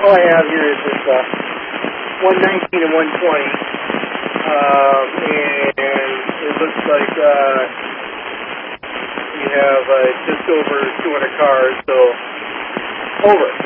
all I have here is this 119 and 120, and it looks like we have just over 200 cars, so over.